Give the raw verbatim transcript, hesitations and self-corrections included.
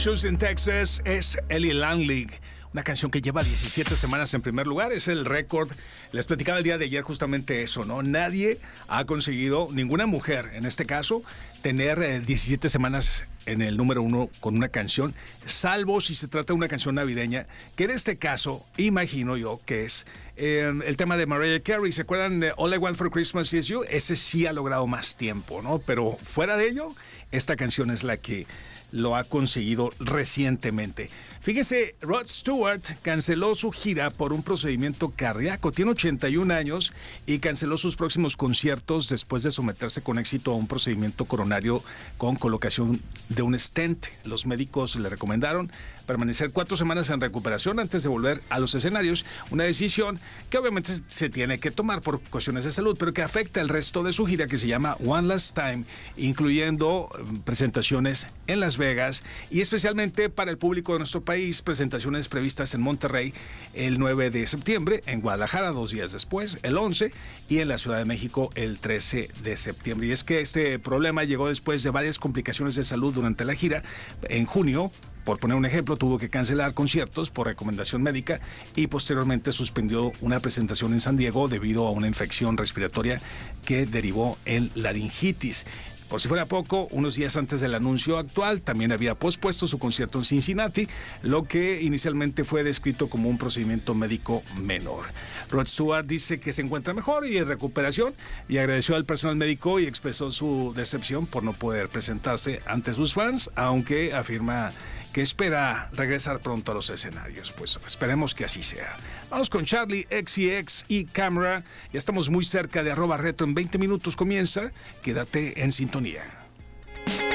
Shoes in Texas es Ellie Langley. Una canción que lleva diecisiete semanas en primer lugar, es el récord. Les platicaba el día de ayer justamente eso, ¿no? Nadie ha conseguido, ninguna mujer en este caso, tener eh, diecisiete semanas en el número uno con una canción, salvo si se trata de una canción navideña, que en este caso, imagino yo, que es eh, el tema de Mariah Carey. ¿Se acuerdan de All I Want for Christmas Is You? Ese sí ha logrado más tiempo, ¿no? Pero fuera de ello, esta canción es la que lo ha conseguido recientemente. Fíjese, Rod Stewart canceló su gira por un procedimiento cardíaco. Tiene ochenta y un años y canceló sus próximos conciertos después de someterse con éxito a un procedimiento coronario con colocación de un stent. Los médicos le recomendaron permanecer cuatro semanas en recuperación antes de volver a los escenarios. Una decisión que obviamente se tiene que tomar por cuestiones de salud, pero que afecta el resto de su gira, que se llama One Last Time, incluyendo presentaciones en Las Vegas y especialmente para el público de nuestro país, presentaciones previstas en Monterrey el nueve de septiembre, en Guadalajara dos días después, el once, y en la Ciudad de México el trece de septiembre. Y es que este problema llegó después de varias complicaciones de salud durante la gira. En junio, por poner un ejemplo, tuvo que cancelar conciertos por recomendación médica y posteriormente suspendió una presentación en San Diego debido a una infección respiratoria que derivó en laringitis. Por si fuera poco, unos días antes del anuncio actual, también había pospuesto su concierto en Cincinnati, lo que inicialmente fue descrito como un procedimiento médico menor. Rod Stewart dice que se encuentra mejor y en recuperación y agradeció al personal médico y expresó su decepción por no poder presentarse ante sus fans, aunque afirma que espera regresar pronto a los escenarios. Pues esperemos que así sea. Vamos con Charlie X C X y Camera. Ya estamos muy cerca de arroba reto. En veinte minutos comienza. Quédate en sintonía.